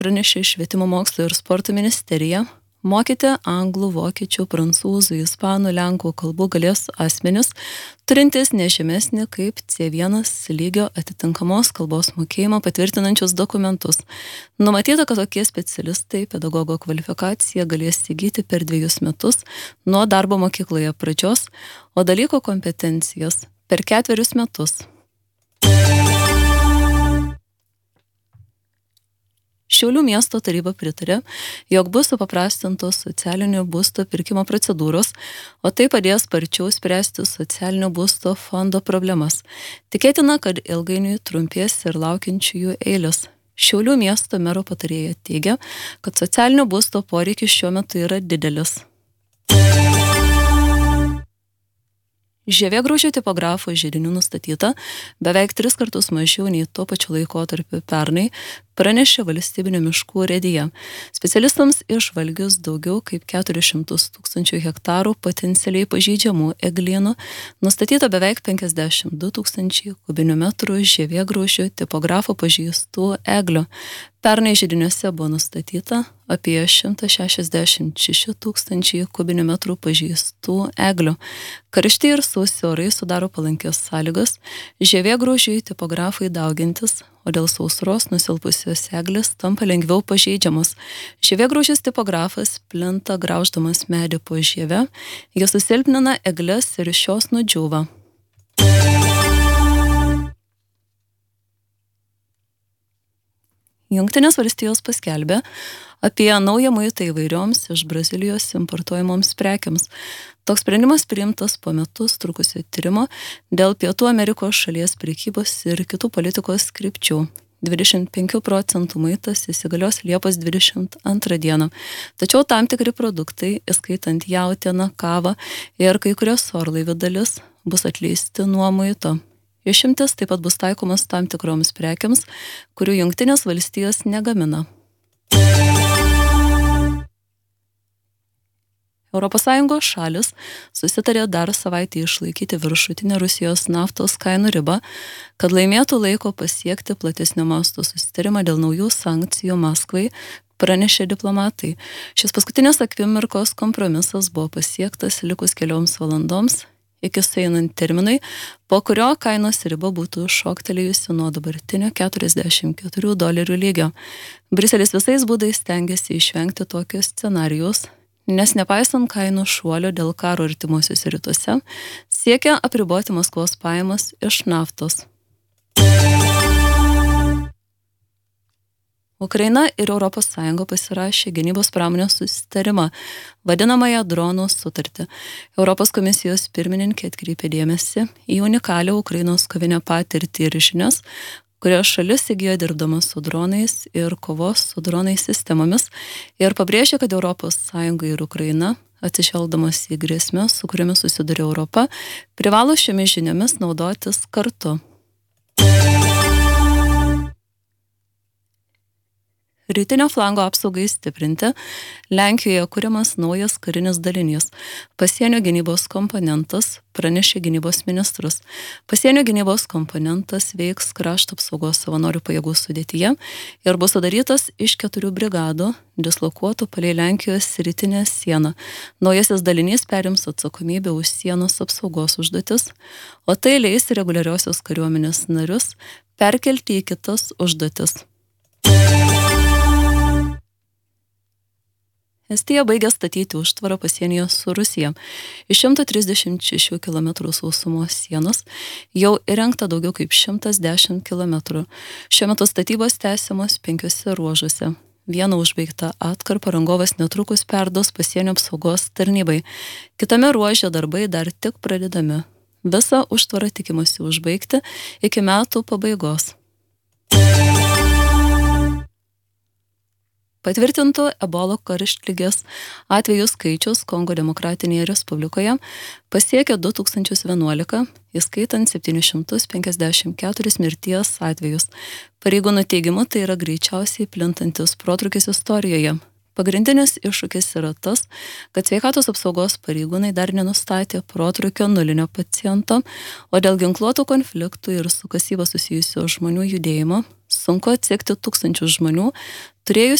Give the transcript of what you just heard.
pranešė Švietimo mokslo ir sporto ministerija. Mokyti anglų, vokiečių, prancūzų, ispanų, lenkų kalbų galės asmenys, turintys nežemesnį kaip C1 lygio atitinkamos kalbos mokėjimą patvirtinančius dokumentus. Numatyta, kad tokie specialistai pedagogo kvalifikaciją galės įgyti per 2 metus nuo darbo mokykloje pradžios, o dalyko kompetencijas per 4 metus. Šiaulių miesto taryba pritarė, jog bus supaprastintos socialinio būsto pirkimo procedūros, o tai padės sparčiau spręsti socialinio būsto fondo problemas. Tikėtina, kad ilgainiui trumpės ir laukiančiųjų eilės. Šiaulių miesto mero patarėja teigia, kad socialinio būsto poreikis šiuo metu yra didelis. Žievėgraužio tipografo židinių nustatyta beveik 3 kartus mažiau nei tuo pačiu laikotarpiu pernai, pranešė Valstybinė miškų urėdija. Specialistams išvalgius daugiau kaip 400 000 hektarų potencialiai pažeidžiamų eglynų, nustatyta beveik 52 000 kubinių metrų žievėgraužio tipografo pažeistų eglių. Pernai židiniuose buvo nustatyta apie 166 000 kubinių metrų pažeistų eglių. Karšti ir sausi orai sudaro palankias sąlygas žievėgraužiui tipografai daugintis, o dėl sausros nusilpusios eglės tampa lengviau pažeidžiamos. Žievėgraužis tipografas plinta grauždamas medį po žieve, jis susilpnina egles ir šios nudžiūva. Jungtinės valstijos paskelbė apie naują muitą įvairioms iš Brazilijos importuojamoms prekiams. Toks sprendimas priimtas po metus trukusio tyrimo dėl Pietų Amerikos šalies prekybos ir kitų politikos krypčių. 25% muitas įsigalios Liepos 22 dieną. Tačiau tam tikri produktai, įskaitant jautieną, kavą ir kai kurios orlaivių dalis, bus atleisti nuo muito. Išimtis taip pat bus taikomas tam tikroms prekiams, kurių Jungtinės valstijos negamina. ES šalis susitarė dar savaitę išlaikyti viršutinę Rusijos naftos kainų ribą, kad laimėtų laiko pasiekti platesnio masto susitarimą dėl naujų sankcijų Maskvai, pranešė diplomatai. Šis paskutinės akimirkos kompromisas buvo pasiektas likus kelioms valandoms iki sueinant terminui, po kurio kainos riba būtų šoktelėjusi nuo dabartinio $44 lygio. Briuselis visais būdais stengiasi išvengti tokio scenarijaus, nes nepaisant kainų šuolio dėl karo artimuosiuose rytuose, siekia apriboti Maskvos pajamas iš naftos. Ukraina ir ES pasirašė gynybos pramonės susitarimą, vadinamąją dronų sutartį. Europos komisijos pirmininkė atkreipė dėmesį į unikalią Ukrainos kovinę patirtį ir žinias, kurias šalis įgijo dirbdamas su dronais ir kovos su dronais sistemomis, ir pabrėžė, kad ES ir Ukraina, atsižvelgdamas į grėsmes, su kuriamis susiduria Europa, privalo šiomis žiniomis naudotis kartu. Rytinio flango apsaugai stiprinti Lenkijoje kuriamas naujas karinis dalinys. Pasienio gynybos komponentas, pranešė gynybos ministras. Pasienio gynybos komponentas veiks krašto apsaugos savanorių pajėgų sudėtyje ir bus sudarytas iš 4 brigadų, dislokuotų palei Lenkijos rytinę sieną. Naujasis dalinys perims atsakomybę už sienos apsaugos užduotis, o tai leis reguliariosios kariuomenės narius perkelti į kitas užduotis. Estija baigė statyti užtvarą pasienyje su Rusija. Iš 136 km sausumos sienos jau įrengta daugiau kaip 110 km. Šiuo metu statybos tęsiamos 5 ruožuose. Vieną užbaigtą atkarpą rangovas netrukus perduos pasienio apsaugos tarnybai. Kitame ruože darbai dar tik pradedami. Visą užtvarą tikimasi užbaigti iki metų pabaigos. Patvirtintų ebolo karštligės atvejų skaičius Kongo Demokratinėje Respublikoje pasiekė 2011, įskaitant 754 mirties atvejus. Pareigūnų teigimu tai yra greičiausiai plintantis protrūkis istorijoje. Pagrindinis iššūkis yra tas, kad sveikatos apsaugos pareigūnai dar nenustatė protrūkio nulinio paciento, o dėl ginkluotų konfliktų ir su kasyba susijusio žmonių judėjimo sunku atsekti tūkstančius žmonių, turėjusių